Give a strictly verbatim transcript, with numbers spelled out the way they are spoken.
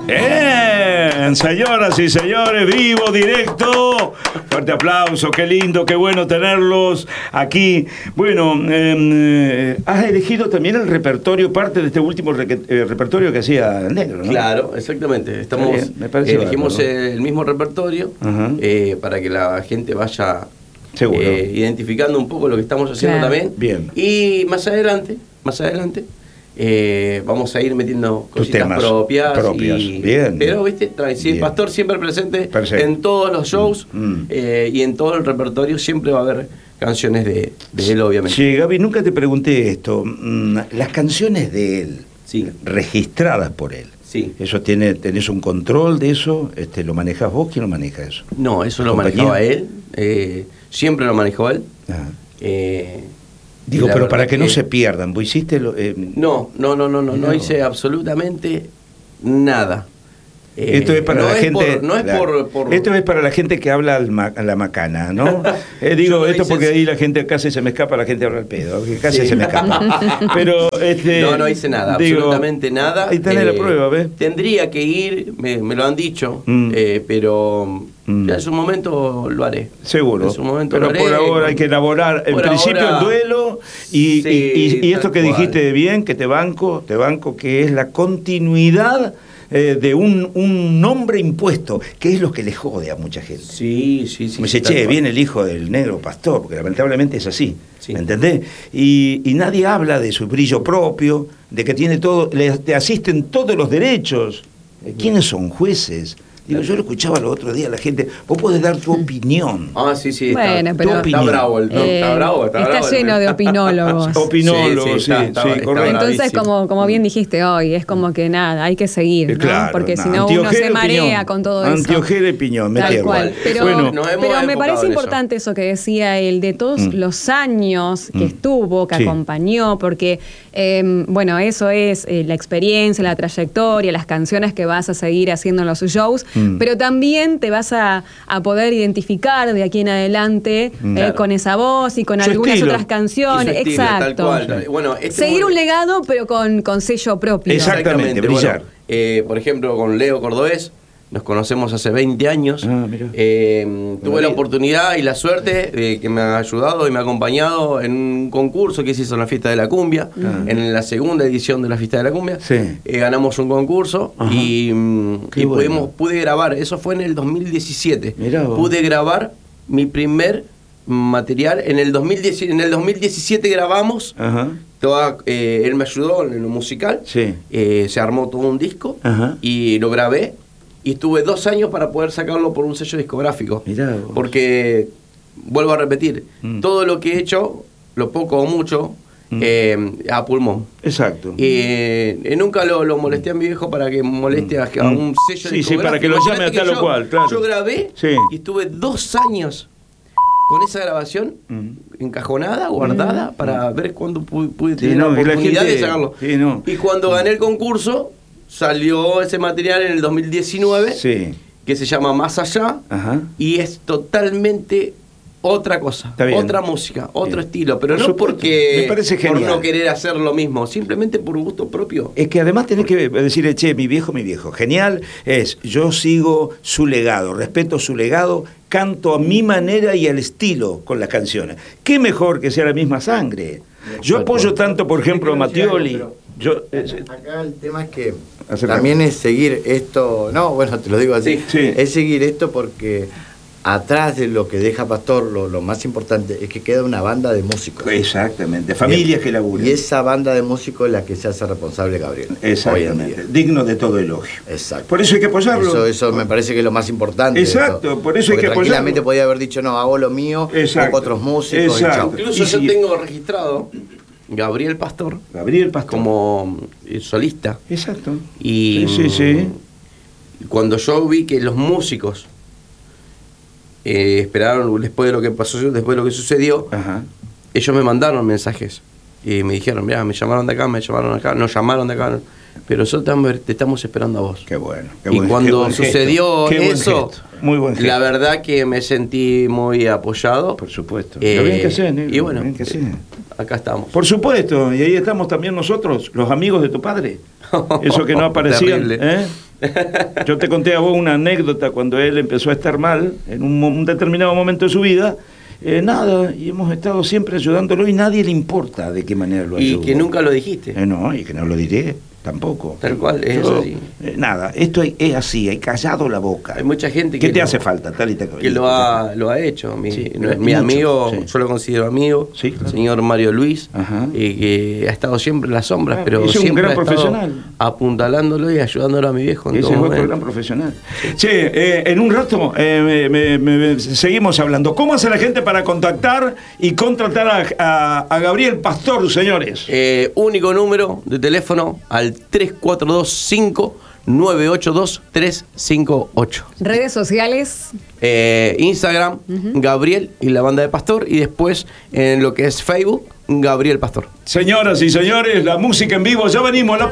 Bien, señoras y señores, vivo, directo. Fuerte aplauso, qué lindo, qué bueno tenerlos aquí. Bueno, eh, has elegido también el repertorio, parte de este último re eh, repertorio que hacía Negro, ¿no? Claro, exactamente. Estamos, bien, me parece elegimos bárbaro, ¿no? el mismo repertorio eh, para que la gente vaya eh, identificando un poco lo que estamos haciendo claro. también. Bien. Y más adelante, más adelante. Eh, vamos a ir metiendo cositas propias, propias. Y, bien, pero viste, sí, el Pastor siempre presente Perfecto. en todos los shows mm. eh, y en todo el repertorio siempre va a haber canciones de, de él, obviamente. Sí, Gaby, nunca te pregunté esto. Las canciones de él, sí. registradas por él, sí. ¿eso tiene, tenés un control de eso? Este, ¿Lo manejas vos? ¿Quién lo maneja eso? No, eso lo manejaba él, eh, siempre lo manejó él. Eh, Digo, pero para que, que no se pierdan, ¿vos hiciste lo, eh, no, no, no, no, no, no, no hice absolutamente nada. Eh, esto es para no la es gente. Por, no es claro, por, por... Esto es para la gente que habla al ma, a la macana, ¿no? Eh, digo esto porque ahí la gente casi se me escapa, la gente habla al pedo, casi sí. se me escapa. Pero este, no, no hice nada, digo, absolutamente nada. Ahí tenés eh, la prueba, ¿ves? Tendría que ir, me, me lo han dicho, mm. eh, pero mm. ya en su momento lo haré. Seguro. En su momento pero lo haré. por ahora hay que elaborar, en principio ahora, el duelo y, sí, y, y, y esto que cual. dijiste bien, que te banco, te banco, que es la continuidad. Eh, de un, un nombre impuesto, que es lo que le jode a mucha gente. Sí, sí, sí. Me dice, che, viene el hijo del Negro Pastor, porque lamentablemente es así, sí. ¿me entendés? Y, y nadie habla de su brillo propio, de que tiene todo, le te asisten todos los derechos. ¿Quiénes son jueces? Digo, yo lo escuchaba el otro día, la gente, vos podés dar tu opinión. Ah, sí, sí, está, bueno, pero, está, está bravo, el, eh, está bravo, está, está bravo, lleno de opinólogos. Opinólogos, sí, sí, sí, sí correcto. Entonces, como, como bien dijiste hoy, es como que nada, hay que seguir, ¿no? Claro, porque no, si no uno se marea piñón, con todo eso. Antiojera y piñón, me Tal cual. Pero, bueno, no pero me parece importante eso. eso que decía él, de todos mm. los años que mm. estuvo, que sí. acompañó, porque, eh, bueno, eso es eh, la experiencia, la trayectoria, las canciones que vas a seguir haciendo en los shows, mm. pero también te vas a, a poder identificar de aquí en adelante claro. eh, con esa voz y con su algunas estilo. otras canciones. Estilo, exacto. Tal cual. Bueno, este seguir muy... un legado, pero con, con sello propio. Exactamente, brillar. Bueno, eh, por ejemplo, con Leo Cordobés, nos conocemos hace veinte años. Ah, eh, tuve la oportunidad y la suerte eh, que me ha ayudado y me ha acompañado en un concurso que se hizo en la Fiesta de la Cumbia, ah. en la segunda edición de la Fiesta de la Cumbia. Sí. Eh, ganamos un concurso Ajá. y, y bueno. pudimos, pude grabar, eso fue en el dos mil diecisiete. Pude grabar mi primer material. En el, dos mil diez, en el dos mil diecisiete grabamos. Ajá. Toda, eh, él me ayudó en lo musical. Sí. Eh, se armó todo un disco Ajá. y lo grabé. Y estuve dos años para poder sacarlo por un sello discográfico. Mirá vos. Porque, vuelvo a repetir, mm. todo lo que he hecho, lo poco o mucho, mm. eh, a pulmón. Exacto. Y eh, nunca lo, lo molesté a mi viejo para que moleste a, a un sello sí, discográfico. Sí, para que lo llame a tal o cual, claro. Yo grabé sí. y estuve dos años con esa grabación mm. encajonada, guardada, mm. para ver cuándo pude, pude sí, tener no, la oportunidad gente, de sacarlo. Sí, no. Y cuando gané el concurso, salió ese material en el dos mil diecinueve, sí. que se llama Más Allá, Ajá. y es totalmente otra cosa, otra música, otro bien. estilo, pero por no supuesto. porque Me parece por no querer hacer lo mismo, simplemente por un gusto propio. Es que además tenés que decirle, che, mi viejo, mi viejo, genial, es, yo sigo su legado, respeto su legado, canto a mi manera y al estilo con las canciones. ¿Qué mejor que sea la misma sangre? Yo apoyo tanto, por ejemplo, a Mattioli. Yo, eh, acá el tema es que también es seguir esto, no, bueno, te lo digo así, sí, sí. es seguir esto porque atrás de lo que deja Pastor, lo, lo más importante es que queda una banda de músicos. Exactamente, familias que laburan. Y esa banda de músicos es la que se hace responsable Gabriel. Exactamente, digno de todo elogio. Exacto. Por eso hay que apoyarlo. Eso, eso me parece que es lo más importante. Exacto, por eso hay que apoyarlo. Tranquilamente podía haber dicho, no, hago lo mío, Exacto. con otros músicos. Exacto. Y Incluso y yo si... tengo registrado Gabriel Pastor, Gabriel Pastor como solista. Exacto. Y sí, sí, sí. cuando yo vi que los músicos eh, esperaron después de lo que pasó, después de lo que sucedió, Ajá. ellos me mandaron mensajes y me dijeron, mira, me llamaron de acá, me llamaron de acá, nos llamaron de acá, pero nosotros te estamos esperando a vos. Qué bueno. Qué y buen, cuando qué buen sucedió qué buen eso, gesto. Muy buen gesto. La verdad que me sentí muy apoyado. Por supuesto. Eh, Lo bien que sé, negro. Y bueno, bien que sé. acá estamos. Por supuesto, y ahí estamos también nosotros, los amigos de tu padre. Eso que no aparecían. ¿eh? Yo te conté a vos una anécdota cuando él empezó a estar mal, en un, un determinado momento de su vida. Eh, nada, y hemos estado siempre ayudándolo y nadie le importa de qué manera lo ayudó. Y que nunca lo dijiste. Eh, no, y que no lo diré tampoco. Tal cual, es Yo, así. Eh, nada, esto es, es así, hay callado la boca. Hay mucha gente que... ¿Qué te lo, hace falta, tal y tal? Que lo ha, lo ha hecho. Mi, Sí, no, y mi mucho, amigo, sí. yo lo considero amigo, Sí, claro. señor Mario Luis, Ajá. eh, que ha estado siempre en las sombras, Claro, pero ese es un siempre gran ha estado profesional. apuntalándolo y ayudándolo a mi viejo en Ese todo es otro momento. gran profesional. Che, eh, en un rato eh, me, me, me, seguimos hablando. ¿Cómo hace la gente para contactar y contratar a, a, a Gabriel Pastor, señores? Eh, único número de teléfono al tres cuatro dos cinco nueve ocho dos tres cinco ocho. Redes sociales. Eh, Instagram, uh-huh. Gabriel y la banda de Pastor, y después en lo que es Facebook, Gabriel Pastor. Señoras y señores, la música en vivo, ya venimos. La